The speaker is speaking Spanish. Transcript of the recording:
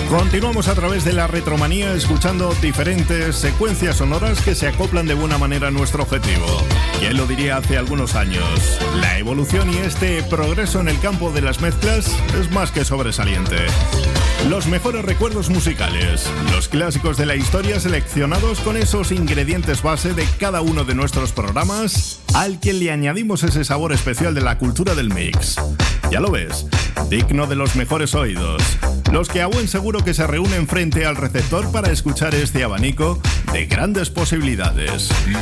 Continuamos a través de la retromanía escuchando diferentes secuencias sonoras que se acoplan de buena manera a nuestro objetivo. ¿Quién lo diría hace algunos años? La evolución y este progreso en el campo de las mezclas es más que sobresaliente. Los mejores recuerdos musicales, los clásicos de la historia seleccionados con esos ingredientes base de cada uno de nuestros programas, al que le añadimos ese sabor especial de la cultura del mix. Ya lo ves, digno de los mejores oídos, los que a buen seguro que se reúnen frente al receptor para escuchar este abanico de grandes posibilidades.